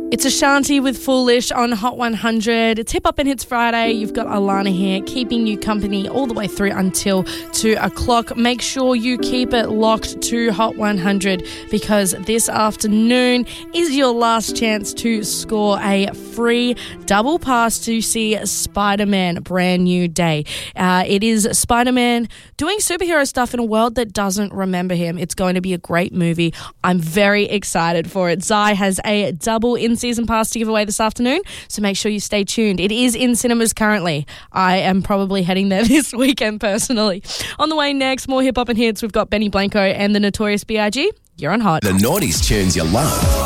It's Ashanti with Foolish on Hot 100. It's Hip Hop and Hits Friday. You've got Alana here, keeping you company all the way through until 2 o'clock. Make sure you keep it locked to Hot 100 because this afternoon is your last chance to score a free double pass to see Spider-Man Brand New Day. It is Spider-Man doing superhero stuff in a world that doesn't remember him. It's going to be a great movie. I'm very excited for it. Zai has a double in-season pass to give away this afternoon, so make sure you stay tuned. It is in cinemas currently. I am probably heading there this weekend personally. On the way next, more hip-hop and hits. We've got Benny Blanco and the Notorious B.I.G. You're on Hot. The Naughties tunes you love.